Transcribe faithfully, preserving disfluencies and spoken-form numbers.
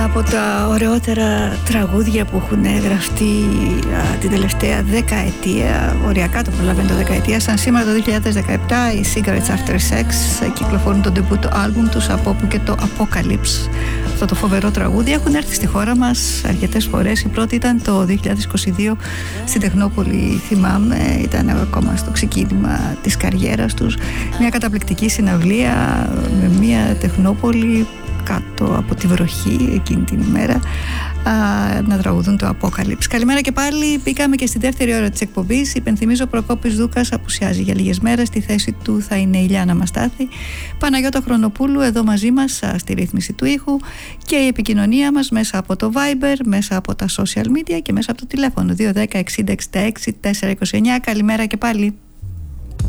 από τα ωραιότερα τραγούδια που έχουν γραφτεί α, την τελευταία δεκαετία, οριακά το προλαβαίνω δεκαετία, σαν σήμερα το δύο χιλιάδες δεκαεπτά οι Cigarettes After Sex κυκλοφορούν το debut άλμπουμ τους, από όπου και το Apocalypse. Αυτό το φοβερό τραγούδι έχουν έρθει στη χώρα μας αρκετές φορές. Η πρώτη ήταν το δύο χιλιάδες είκοσι δύο στην Τεχνόπολη, θυμάμαι, ήταν ακόμα στο ξεκίνημα της καριέρας τους. Μια καταπληκτική συναυλία με μια Τεχνόπολη κάτω από τη βροχή εκείνη την ημέρα, α, να τραγουδούν το Apocalypse. Καλημέρα και πάλι. Μπήκαμε και στη δεύτερη ώρα της εκπομπής. Υπενθυμίζω, ο Προκόπης Δούκας απουσιάζει για λίγες μέρες. Στη θέση του θα είναι η Λιάννα Μαστάθη. Παναγιώτα Χρονοπούλου εδώ μαζί μας στη ρύθμιση του ήχου, και η επικοινωνία μας μέσα από το Viber, μέσα από τα social media και μέσα από το τηλέφωνο δύο ένα μηδέν εξήντα εξήντα έξι τετρακόσια είκοσι εννιά. Καλημέρα και πάλι.